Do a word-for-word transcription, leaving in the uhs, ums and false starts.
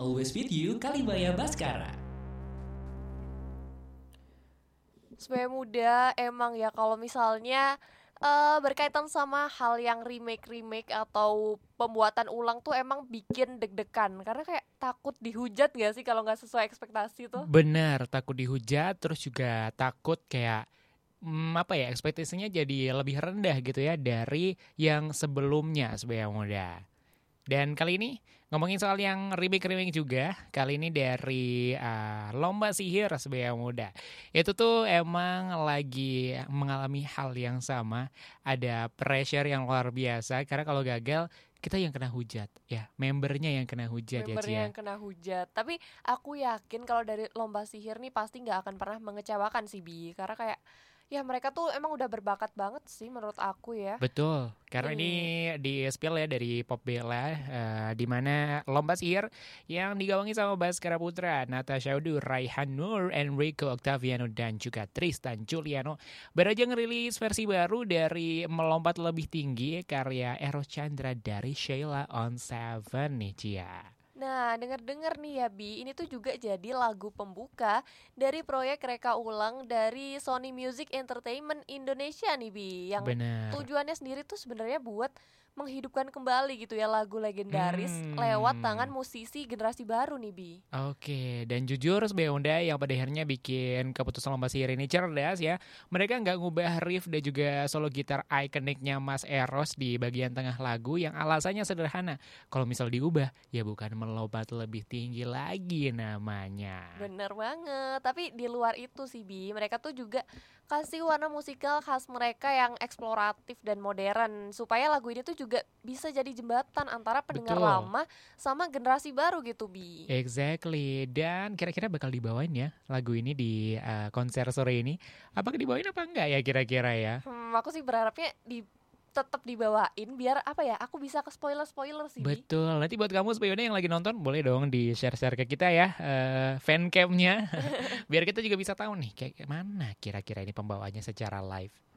Always with you, Kalibaya Baskara. Sebagai muda emang ya kalau misalnya uh, berkaitan sama hal yang remake-remake atau pembuatan ulang tuh emang bikin deg-degan. Karena kayak takut dihujat gak sih kalau gak sesuai ekspektasi tuh? Benar, takut dihujat, terus juga takut kayak hmm, apa ya, ekspektasinya jadi lebih rendah gitu ya dari yang sebelumnya sebagai muda. Dan kali ini ngomongin soal yang remake-remake juga. Kali ini dari uh, Lomba Sihir Sebagai Muda. Itu tuh emang lagi mengalami hal yang sama. Ada pressure yang luar biasa. Karena kalau gagal kita yang kena hujat ya. Membernya yang kena hujat Membernya ya Cia. yang kena hujat. Tapi aku yakin kalau dari Lomba Sihir nih pasti gak akan pernah mengecewakan sih Bi. Karena kayak ya mereka tuh emang udah berbakat banget sih menurut aku ya. Betul, karena Hmm. ini di spill ya dari Pop Bella, uh, di mana Lomba Sihir yang digawangi sama Baskara Putra, Natasha Udu, Raihan Nur, Enrico Octaviano, dan juga Tristan Juliano baru aja ngerilis versi baru dari Melompat Lebih Tinggi karya Eros Chandra dari Sheila on Seven nih Cia. Nah, denger-dengar nih ya Bi, ini tuh juga jadi lagu pembuka dari proyek reka ulang dari Sony Music Entertainment Indonesia nih Bi. Yang Bener. tujuannya sendiri tuh sebenarnya buat menghidupkan kembali gitu ya lagu legendaris Hmm. lewat tangan musisi generasi baru nih Bi. Oke, dan jujur sebagai Honda yang pada akhirnya bikin keputusan Lomba Sihir ini cerdas ya. Mereka nggak ngubah riff dan juga solo gitar ikoniknya Mas Eros di bagian tengah lagu yang alasannya sederhana. Kalau misal diubah, ya bukan melompat lebih tinggi lagi namanya. Bener banget, tapi di luar itu sih Bi, mereka tuh juga kasih warna musikal khas mereka yang eksploratif dan modern supaya lagu ini tuh juga bisa jadi jembatan antara pendengar Betul. lama sama generasi baru gitu Bi. Exactly, dan kira-kira bakal dibawain ya lagu ini di uh, konser sore ini. Apakah dibawain apa enggak ya kira-kira ya? Hmm, aku sih berharapnya di tetap dibawain biar apa ya, aku bisa ke spoiler-spoiler sih Bi. Betul, nanti buat kamu sepionnya yang lagi nonton boleh dong di share-share ke kita ya uh, fancamnya biar kita juga bisa tahu nih kayak mana kira-kira ini pembawaannya secara live.